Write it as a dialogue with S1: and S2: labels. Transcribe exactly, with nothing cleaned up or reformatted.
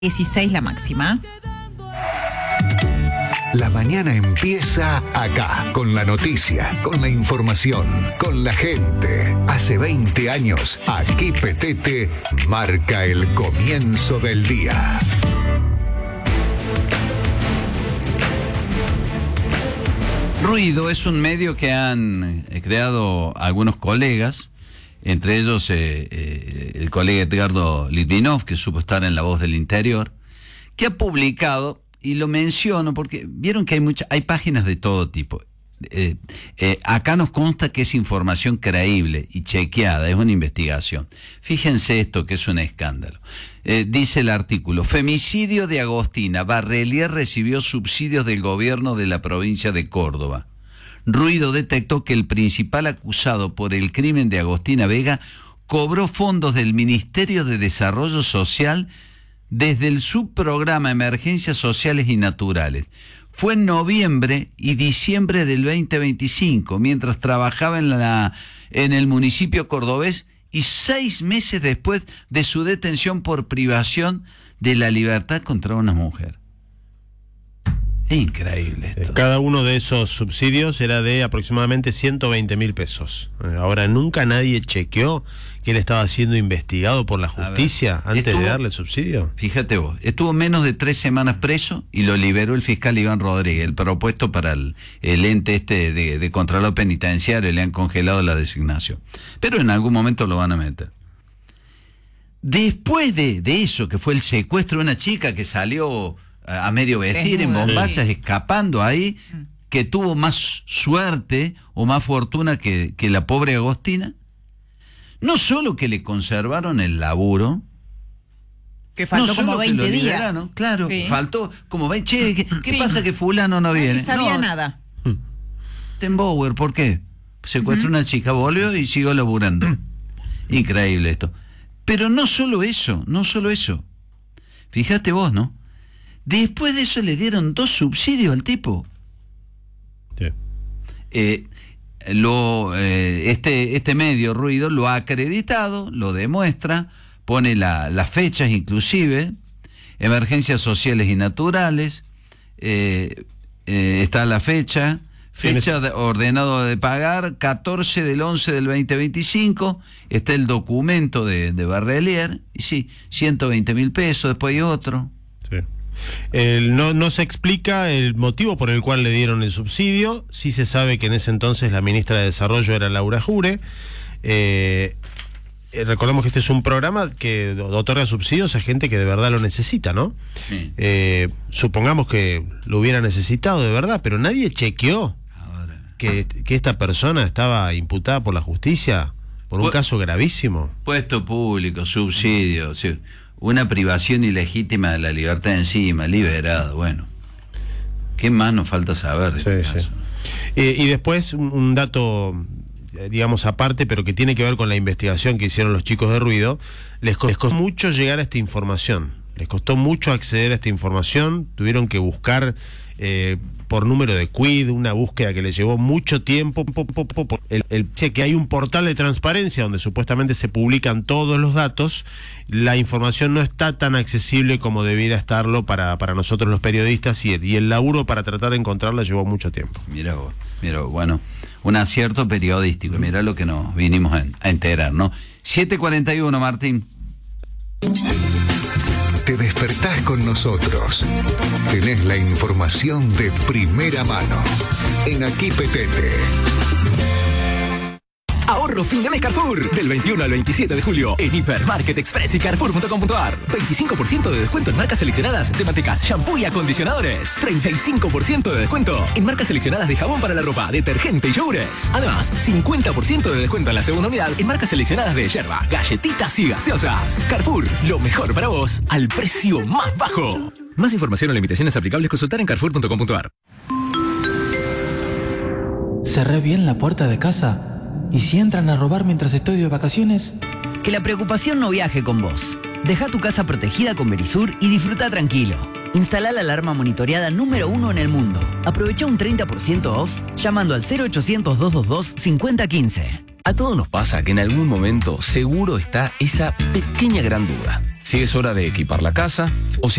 S1: dieciséis la máxima.
S2: La mañana empieza acá, con la noticia, con la información, con la gente. Hace veinte años, aquí Petete marca el comienzo del día.
S3: Ruido es un medio que han creado algunos colegas, entre ellos eh, eh, el colega Edgardo Litvinov, que supo estar en La Voz del Interior, que ha publicado, y lo menciono porque vieron que hay muchas, hay páginas de todo tipo. Eh, eh, acá nos consta que es información creíble y chequeada, es una investigación. Fíjense esto, que es un escándalo. Eh, dice el artículo: femicidio de Agostina, Barrelier recibió subsidios del gobierno de la provincia de Córdoba. Ruido detectó que el principal acusado por el crimen de Agostina Vega cobró fondos del Ministerio de Desarrollo Social desde el subprograma Emergencias Sociales y Naturales. Fue en noviembre y diciembre del veinte veinticinco, mientras trabajaba en, la, en el municipio cordobés, y seis meses después de su detención por privación de la libertad contra una mujer. Es increíble esto.
S4: Cada uno de esos subsidios era de aproximadamente ciento veinte mil pesos. Ahora, nunca nadie chequeó que él estaba siendo investigado por la justicia ver, antes estuvo, de darle el subsidio.
S3: Fíjate vos, estuvo menos de tres semanas preso y lo liberó el fiscal Iván Rodríguez, el propuesto para el, el ente este de, de Contralor Penitenciario. Le han congelado la designación, pero en algún momento lo van a meter. Después de, de eso, que fue el secuestro de una chica que salió a medio vestir, en bombachas, sí, escapando ahí, que tuvo más suerte o más fortuna que, que la pobre Agostina. No solo que le conservaron el laburo,
S1: que faltó
S3: no
S1: como veinte días.
S3: Claro, sí. faltó como veinte. Che, ¿qué, qué
S1: sí.
S3: pasa que fulano no viene?
S1: No sabía
S3: no,
S1: nada.
S3: Tenbauer, ¿por qué? Secuestró uh-huh. una chica, volvió y siguió laburando. Increíble esto. Pero no solo eso, no solo eso. Fíjate vos, ¿no? Después de eso le dieron dos subsidios al tipo.
S4: Sí.
S3: Eh, lo, eh, este, este medio, Ruido, lo ha acreditado, lo demuestra, pone la, las fechas inclusive, emergencias sociales y naturales, eh, eh, está la fecha, fecha de, ordenado de pagar, catorce del once del veinte veinticinco, está el documento de, de Barrelier, y sí, ciento veinte mil pesos, después hay otro.
S4: Sí. El, no, no se explica el motivo por el cual le dieron el subsidio. Sí se sabe que en ese entonces la ministra de Desarrollo era Laura Jure. Eh, eh, recordemos que este es un programa que otorga subsidios a gente que de verdad lo necesita, ¿no?
S3: Sí.
S4: Eh, supongamos que lo hubiera necesitado de verdad, pero nadie chequeó Ahora. Que, que esta persona estaba imputada por la justicia por un Pu- caso gravísimo.
S3: Puesto público, subsidio, sí. Una privación ilegítima de la libertad encima, liberado, bueno. ¿Qué más nos falta saber de
S4: sí,
S3: este
S4: sí.
S3: caso?
S4: Eh, y después un, un dato, digamos, aparte, pero que tiene que ver con la investigación que hicieron los chicos de Ruido. Les costó, les costó mucho llegar a esta información. Les costó mucho acceder a esta información. Tuvieron que buscar eh, por número de quid, una búsqueda que les llevó mucho tiempo. El, el, que hay un portal de transparencia donde supuestamente se publican todos los datos. La información no está tan accesible como debiera estarlo para, para nosotros los periodistas, y el, y el laburo para tratar de encontrarla llevó mucho tiempo.
S3: Mira vos, mira, bueno, un acierto periodístico. Mira lo que nos vinimos a, a enterar, ¿no? siete cuarenta y uno, Martín.
S2: Te despertás con nosotros. Tenés la información de primera mano. En Aquí Petete.
S5: Ahorro fin de mes Carrefour. Del veintiuno al veintisiete de julio. En Hipermarket Express y Carrefour punto com punto a r. veinticinco por ciento de descuento en marcas seleccionadas de mantecas, shampoo y acondicionadores. treinta y cinco por ciento de descuento en marcas seleccionadas de jabón para la ropa, detergente y yogures. Además, cincuenta por ciento de descuento en la segunda unidad en marcas seleccionadas de yerba, galletitas y gaseosas. Carrefour, lo mejor para vos al precio más bajo. Más información o limitaciones aplicables consultar en Carrefour punto com punto a r.
S6: ¿Cerré bien la puerta de casa? ¿Y si entran a robar mientras estoy de vacaciones?
S7: Que la preocupación no viaje con vos. Deja tu casa protegida con Verisur y disfruta tranquilo. Instala la alarma monitoreada número uno en el mundo. Aprovecha un treinta por ciento off llamando al cero ochocientos, doscientos veintidós, cincuenta quince.
S5: A todos nos pasa que en algún momento seguro está esa pequeña gran duda.
S8: si es hora de equipar la casa o si